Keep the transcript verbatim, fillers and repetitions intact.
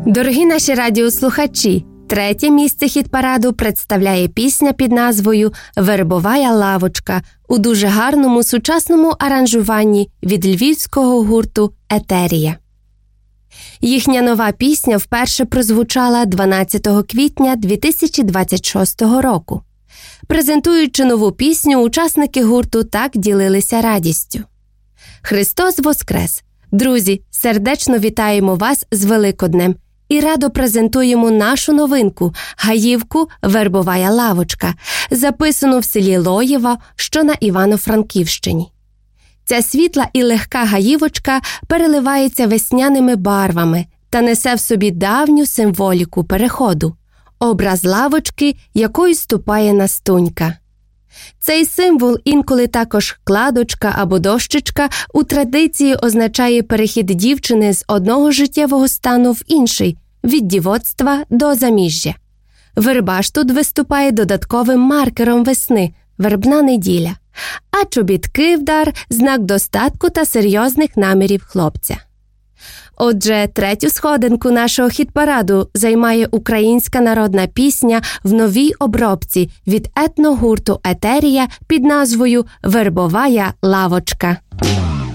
Дорогі наші радіослухачі, третє місце хіт-параду представляє пісня під назвою «Вербовая лавочка» у дуже гарному сучасному аранжуванні від львівського гурту «Етерія». Їхня нова пісня вперше прозвучала дванадцятого квітня дві тисячі двадцять шостого року. Презентуючи нову пісню, учасники гурту так ділилися радістю. Христос Воскрес! Друзі, сердечно вітаємо вас з Великоднем і радо презентуємо нашу новинку «Гаївку Вербовая лавочка», записану в селі Лоєва, що на Івано-Франківщині. Ця світла і легка гаївочка переливається весняними барвами та несе в собі давню символіку переходу – образ лавочки, якою ступає Настунька. Цей символ, інколи також кладочка або дощечка, у традиції означає перехід дівчини з одного життєвого стану в інший – від дівоцтва до заміжжя. Верба ж тут виступає додатковим маркером весни – вербна неділя, а чобітки в дар – знак достатку та серйозних намірів хлопця. Отже, третю сходинку нашого хіт-параду займає українська народна пісня в новій обробці від етногурту «Етерія» під назвою «Вербовая лавочка».